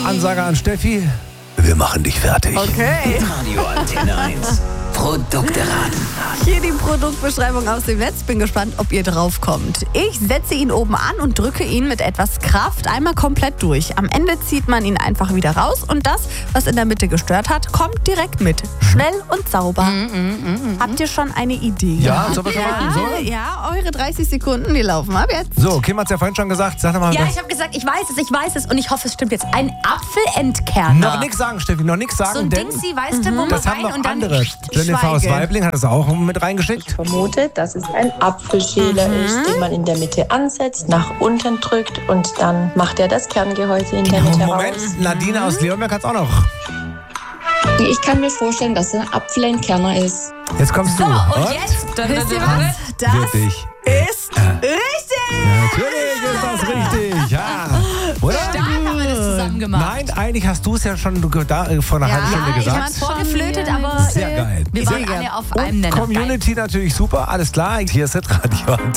Ansage an Steffi. Wir machen dich fertig. Okay. Radio Antenne 1. Produkte raten. Hier die Produktbeschreibung aus dem Netz. Bin gespannt, ob ihr drauf kommt. Ich setze ihn oben an und drücke ihn mit etwas Kraft einmal komplett durch. Am Ende zieht man ihn einfach wieder raus und das, was in der Mitte gestört hat, kommt direkt mit. Schnell und sauber. Habt ihr schon eine Idee? Ja, sollen wir schon mal? So? Ja, eure 30 Sekunden, die laufen ab jetzt. So, Kim hat es ja vorhin schon gesagt. Sag doch mal. Ja, ich habe gesagt, ich weiß es und ich hoffe, es stimmt jetzt. Ein Apfelentkerner. Noch nichts sagen, Steffi, noch nichts sagen, So ein denn Dingsi, weißt du, wo man das haben rein noch und dann... andere. Jennifer aus Weibling hat es auch mit reingeschickt. Vermute, dass es ein Apfelschäler ist, den man in der Mitte ansetzt, nach unten drückt und dann macht er das Kerngehäuse in der Mitte Moment, raus. Nadine aus Leonberg hat es auch noch. Ich kann mir vorstellen, dass es ein Apfelentkerner ist. Jetzt kommst du. So, und jetzt? Wisst ihr was? Das Wirklich. ist richtig. Natürlich ist das richtig. Ja. Oder? Stark haben wir das zusammen gemacht. Nein, eigentlich hast du es ja schon vor einer halben Stunde Ja, ich gesagt. habe vorgeflötet, aber Sehr geil. wir waren alle auf einem Nenner. Community natürlich super, alles klar. Hier ist das Radio.